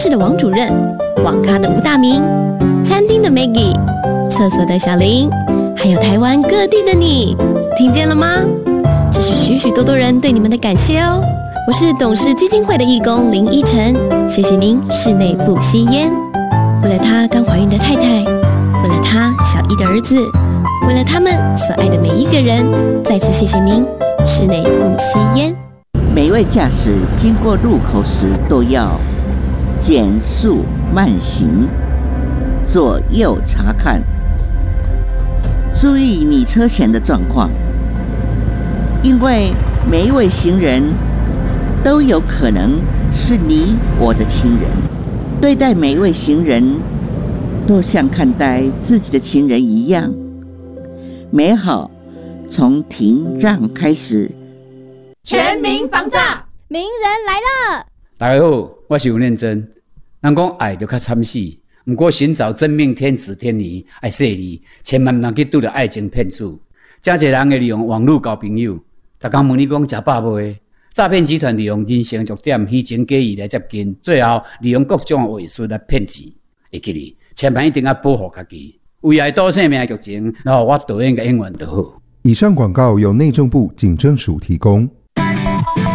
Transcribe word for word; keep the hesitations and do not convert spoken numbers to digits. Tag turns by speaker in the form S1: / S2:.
S1: 市的王主任，网咖的吴大明，餐厅的 Maggie， 厕所的小林，还有台湾各地的你，听见了吗？这是许许多多人对你们的感谢哦。我是董事基金会的义工林依晨，谢谢您室内不吸烟。为了他刚怀孕的太太，为了他小一的儿子，为了他们所爱的每一个人，再次谢谢您室内不吸烟。
S2: 每位驾驶经过路口时都要减速慢行，左右查看，注意你车前的状况，因为每一位行人都有可能是你我的亲人，对待每一位行人都像看待自己的亲人一样。美好从停让开始。
S3: 全民防诈，
S4: 名人来了！
S5: 大家好，我是吴念真。人讲爱就较惨死，不过寻找真命天子天女爱说你，千万不能去拄到爱情骗子。真侪人会利用网络交朋友，逐工问你讲食饱未？诈骗集团利用人性弱点、虚情假意来接近，最后利用各种的话术来骗钱。会记哩，千万一定要保护家己，为爱多生命的剧情，然后我导演嘅演员就好。
S6: 以上广告由内政部警政署提供。